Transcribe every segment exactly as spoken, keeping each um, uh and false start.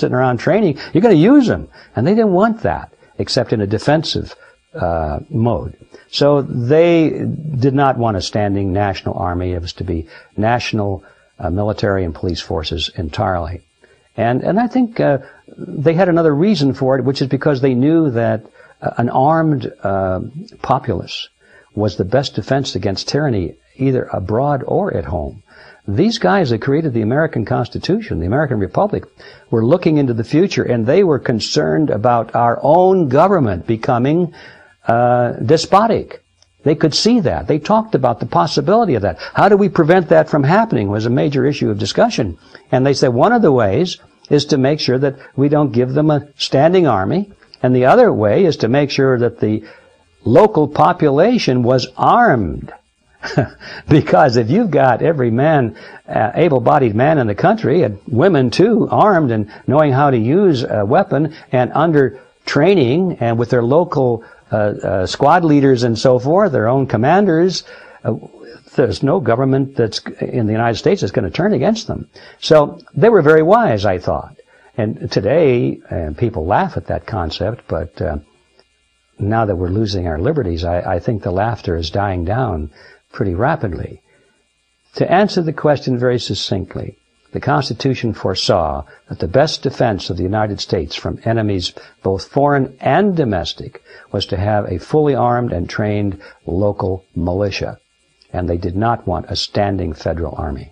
sitting around training. You're going to use them. And they didn't want that, except in a defensive uh, mode. So they did not want a standing national army. It was to be national uh, military and police forces entirely. And, and I think uh, they had another reason for it, which is because they knew that uh, an armed uh, populace was the best defense against tyranny, either abroad or at home. These guys that created the American Constitution, the American Republic, were looking into the future, and they were concerned about our own government becoming uh, despotic. They could see that. They talked about the possibility of that. How do we prevent that from happening was a major issue of discussion. And they said one of the ways is to make sure that we don't give them a standing army, and the other way is to make sure that the local population was armed. Because if you've got every man, uh, able-bodied man in the country, and women too, armed and knowing how to use a weapon and under training and with their local uh, uh, squad leaders and so forth, their own commanders, uh, there's no government that's in the United States that's going to turn against them. So they were very wise, I thought. And today, and people laugh at that concept, but uh, now that we're losing our liberties, I, I think the laughter is dying down pretty rapidly. To answer the question very succinctly, the Constitution foresaw that the best defense of the United States from enemies, both foreign and domestic, was to have a fully armed and trained local militia. And they did not want a standing federal army.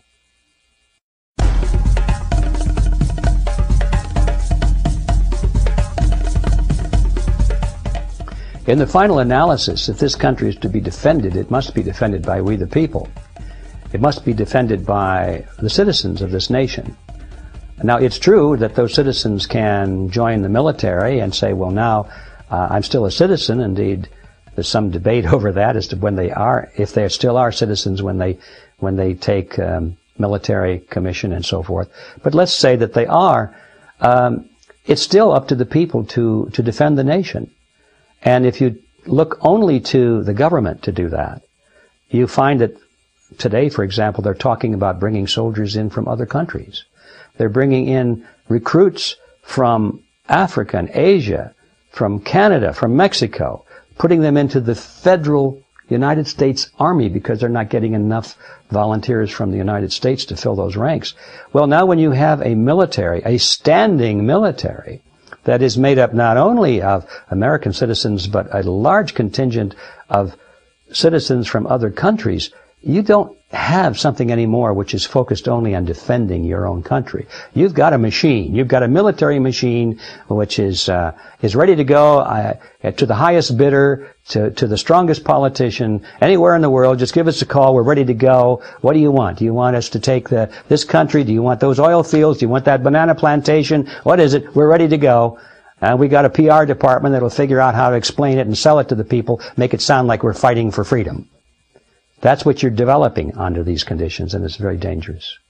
In the final analysis, if this country is to be defended, it must be defended by we the people. It must be defended by the citizens of this nation. Now, it's true that those citizens can join the military and say, well, now uh, I'm still a citizen. Indeed, there's some debate over that as to when they are, if they still are citizens when they when they take um, military commission and so forth. But let's say that they are. Um, it's still up to the people to to defend the nation. And if you look only to the government to do that, you find that today, for example, they're talking about bringing soldiers in from other countries. They're bringing in recruits from Africa and Asia, from Canada, from Mexico, putting them into the federal United States Army because they're not getting enough volunteers from the United States to fill those ranks. Well, now when you have a military, a standing military, that is made up not only of American citizens, but a large contingent of citizens from other countries, you don't have something anymore which is focused only on defending your own country. You've got a machine. You've got a military machine which is uh, is ready to go uh, to the highest bidder, to, to the strongest politician, anywhere in the world. Just give us a call. We're ready to go. What do you want? Do you want us to take the this country? Do you want those oil fields? Do you want that banana plantation? What is it? We're ready to go. And we got a P R department that'll figure out how to explain it and sell it to the people, make it sound like we're fighting for freedom. That's what you're developing under these conditions, and it's very dangerous.